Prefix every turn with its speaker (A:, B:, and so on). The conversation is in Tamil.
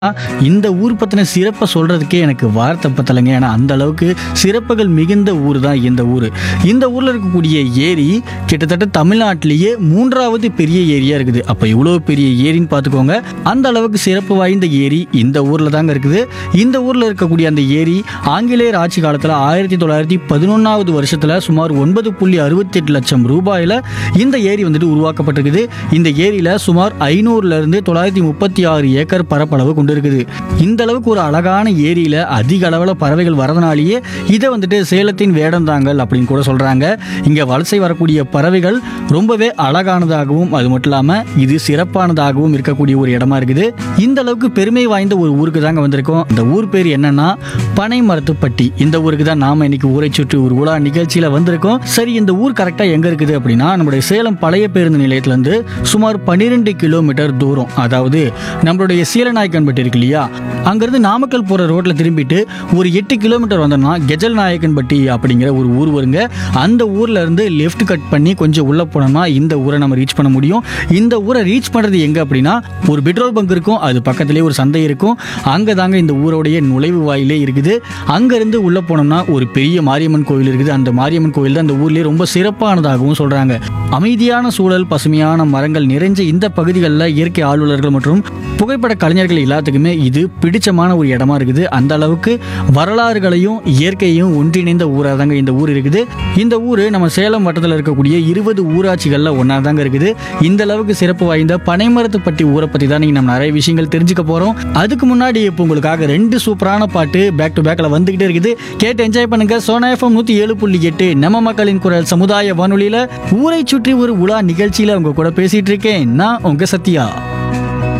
A: இந்த ஊர் பத்தின சிறப்பை சொல்றதுக்கே எனக்கு வார்த்தை பத்தலைங்க. ஏன்னா அந்த அளவுக்கு சிறப்புகள் மிகுந்த ஊர் தான் இந்த ஊர். இந்த ஊர்ல இருக்கக்கூடிய ஏரி கிட்டத்தட்ட தமிழ்நாட்டிலேயே 3வது பெரிய ஏரியா இருக்குது. அப்ப இவ்வளவு பெரிய ஏரின்னு பார்த்துக்கோங்க. அந்த அளவுக்கு சிறப்பு வாய்ந்த ஏரி இந்த ஊர்ல தாங்க இருக்குது. இந்த ஊர்ல இருக்கக்கூடிய அந்த ஏரி ஆங்கிலேயர் ஆட்சி காலத்துல 1911வது வருஷத்துல சுமார் 9.68 லட்சம் ரூபாயில இந்த ஏரி வந்துட்டு உருவாக்கப்பட்டிருக்குது. இந்த ஏரியில சுமார் 500ல இருந்து 936 ஏக்கர் பரப்பளவு கொண்டு இருக்குது. இந்த அளவுக்கு ஒரு அழகான ஏரியில அதிக அளவில் பறவைகள் வரதுனாலேயே இதை வந்துட்டு சேலத்தின் வேடந்தாங்கல் அப்படின்னு கூட சொல்றாங்க. இங்க வலசை வரக்கூடிய பறவைகள் ரொம்பவே அழகானதாகவும் அது மட்டும் இல்லாம இது சிறப்பானதாகவும் இருக்கக்கூடிய ஒரு இடமா இருக்குது. இந்த அளவுக்கு பெருமை வாய்ந்த ஒரு ஊருக்கு தாங்க வந்திருக்கோம். இந்த ஊர் பேர் என்னன்னா பனைமரத்துப்பட்டி. இந்த ஊருக்கு தான் நாம இன்னைக்கு ஊரை சுற்றி ஒரு உலா நிகழ்ச்சியில வந்திருக்கோம். சரி, இந்த ஊர் கரெக்டா எங்க இருக்குது அப்படின்னா நம்மளுடைய சேலம் பழைய பேருந்து நிலையத்துல இருந்து சுமார் 12 கிலோமீட்டர் தூரம், அதாவது நம்மளுடைய சீலநாயக்கன்பட்டி இருக்கு இல்லையா, அங்கிருந்து நாமக்கல் போற ரோட்ல திரும்பிட்டு ஒரு 8 கிலோமீட்டர் வந்தோம்னா கெஜல் நாயக்கன்பட்டி அப்படிங்கிற ஒரு ஊர் வருங்க. அந்த ஊர்ல இருந்து லெஃப்ட் கட் பண்ணி கொஞ்சம் உள்ள போனோம்னா இந்த ஊரை நம்ம ரீச் பண்ண முடியும். இந்த ஊரை ரீச் பண்றது எங்க அப்படின்னா ஒரு பெட்ரோல் பங்க் இருக்கும், அது பக்கத்திலேயே ஒரு சந்தை இருக்கும். அங்க தாங்க இந்த ஊரோடைய நுழைவு வாயிலே இருக்குது. அங்க இருந்து உள்ள போனோம்னா ஒரு பெரிய மாரியம்மன் கோவில் இருக்குது. அந்த மாரியம்மன் கோவில் தான் இந்த ஊர்லயே ரொம்ப சிறப்பானதாகவும் சொல்றாங்க. அமைதியான சூழல், பசுமையான மரங்கள் நிறைஞ்ச இந்த பகுதிகளில் இயற்கை ஆர்வலர்கள் மற்றும் புகைப்பட கலைஞர்கள் எல்லாத்துக்குமே இது பிடிச்சமான ஒரு இடமா இருக்குது. அந்த அளவுக்கு வரலாறுகளையும் இயற்கையும் ஒன்றிணைந்த ஊராக தாங்க இந்த ஊர் இருக்குது. இந்த ஊர் நம்ம சேலம் வட்டத்தில் இருக்கக்கூடிய 20 ஊராட்சிகளில் ஒன்றா தாங்க இருக்குது. இந்த அளவுக்கு சிறப்பு வாய்ந்த பனைமரத்துப்பட்டி ஊரை பற்றி தான் நீங்கள் நம்ம நிறைய விஷயங்கள் தெரிஞ்சுக்க போகிறோம். அதுக்கு முன்னாடி இப்போ உங்களுக்காக 2 சூப்பரான பாட்டு பேக் டு பேக்கில் வந்துகிட்டே இருக்குது. கேட்டு என்ஜாய் பண்ணுங்க. சோனா எஃப்எம் 107.8 நம்ம மக்களின் குரல் சமுதாய வானொலியில் ஊரை சுற்றி ஒரு உலா நிகழ்ச்சியில் உங்க கூட பேசிட்டு இருக்கேன். நான் உங்க சத்யா.